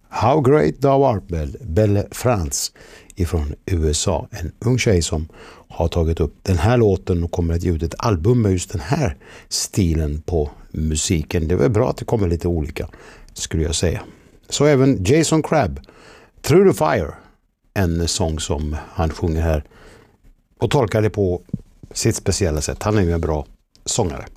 How Great Thou Art, Belle France ifrån USA. En ung tjej som har tagit upp den här låten och kommer att ge ut ett album med just den här stilen på musiken. Det är väl bra att det kommer lite olika, skulle jag säga. Så även Jason Crabb, Through the Fire, en sång som han sjunger här och tolkar det på sitt speciella sätt. Han är ju en bra sångare.